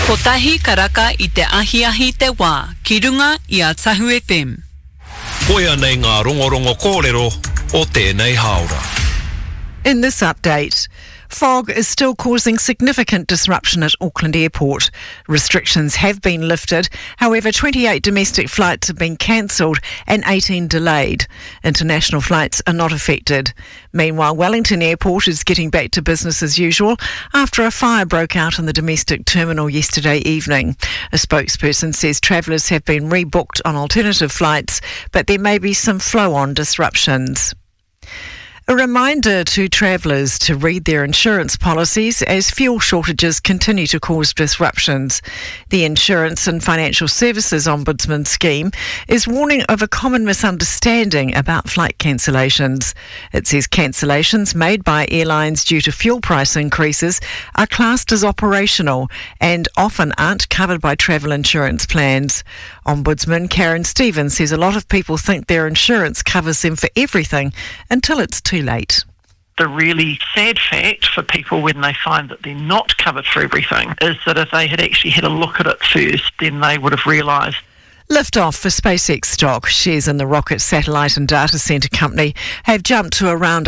Ko tahi karaka I te ahi te wā, ki runga I a Tahu FM. Koia nei ngā rongorongo kōrero o tēnei haora. In this update, fog is still causing significant disruption at Auckland Airport. Restrictions have been lifted. However, 28 domestic flights have been cancelled and 18 delayed. International flights are not affected. Meanwhile, Wellington Airport is getting back to business as usual after a fire broke out in the domestic terminal yesterday evening. A spokesperson says travellers have been rebooked on alternative flights, but there may be some flow-on disruptions. A reminder to travellers to read their insurance policies as fuel shortages continue to cause disruptions. The Insurance and Financial Services Ombudsman scheme is warning of a common misunderstanding about flight cancellations. It says cancellations made by airlines due to fuel price increases are classed as operational and often aren't covered by travel insurance plans. Ombudsman Karen Stevens says a lot of people think their insurance covers them for everything until it's too late. The really sad fact for people when they find that they're not covered for everything is that if they had actually had a look at it first, then they would have realised. Liftoff for SpaceX stock. Shares in the rocket satellite and data centre company have jumped to around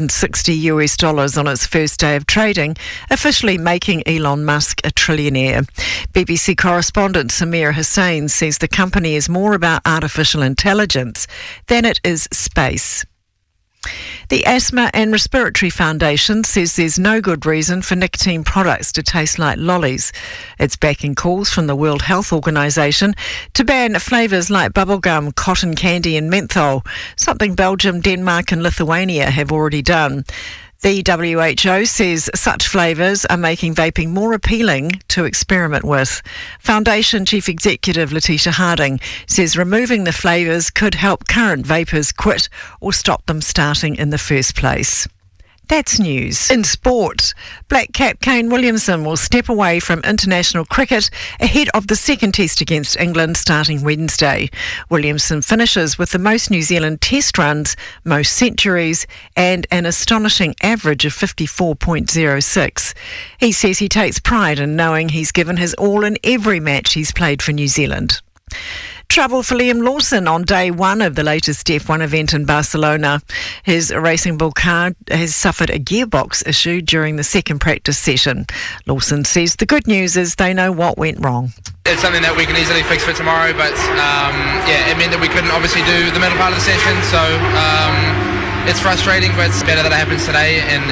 $160 on its first day of trading, officially making Elon Musk a trillionaire. BBC correspondent Samir Hussain says the company is more about artificial intelligence than it is space. The Asthma and Respiratory Foundation says there's no good reason for nicotine products to taste like lollies. It's backing calls from the World Health Organization to ban flavours like bubblegum, cotton candy and menthol, something Belgium, Denmark and Lithuania have already done. The WHO says such flavours are making vaping more appealing to experiment with. Foundation Chief Executive Letitia Harding says removing the flavours could help current vapers quit or stop them starting in the first place. That's news. In sport, Black Cap Kane Williamson will step away from international cricket ahead of the second test against England starting Wednesday. Williamson finishes with the most New Zealand test runs, most centuries and an astonishing average of 54.06. He says he takes pride in knowing he's given his all in every match he's played for New Zealand. Trouble for Liam Lawson on day one of the latest F1 event in Barcelona. His Racing Bull car has suffered a gearbox issue during the second practice session. Lawson says the good news is they know what went wrong. It's something that we can easily fix for tomorrow, but it meant that we couldn't obviously do the middle part of the session, so it's frustrating, but it's better that it happens today and